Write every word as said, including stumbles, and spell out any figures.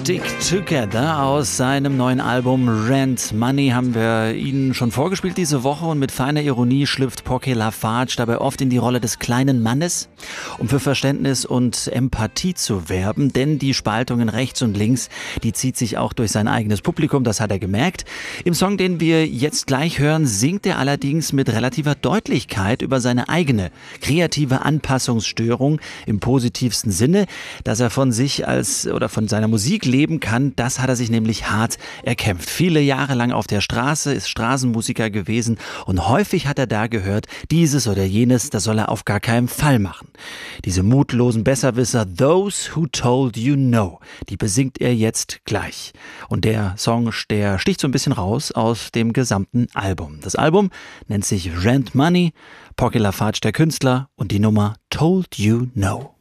Stick Together aus seinem neuen Album Rent Money haben wir Ihnen schon vorgespielt diese Woche und mit feiner Ironie schlüpft Poké Lafarge dabei oft in die Rolle des kleinen Mannes, um für Verständnis und Empathie zu werben, denn die Spaltungen rechts und links, die zieht sich auch durch sein eigenes Publikum, das hat er gemerkt. Im Song, den wir jetzt gleich hören, singt er allerdings mit relativer Deutlichkeit über seine eigene kreative Anpassungsstörung im positivsten Sinne, dass er von sich als oder von seiner Musik leben kann, das hat er sich nämlich hart erkämpft. Viele Jahre lang auf der Straße, ist Straßenmusiker gewesen und häufig hat er da gehört, dieses oder jenes, das soll er auf gar keinen Fall machen. Diese mutlosen Besserwisser, Those Who Told You No, die besingt er jetzt gleich. Und der Song, der sticht so ein bisschen raus aus dem gesamten Album. Das Album nennt sich Rent Money, Poké Lafarge der Künstler und die Nummer Told You No.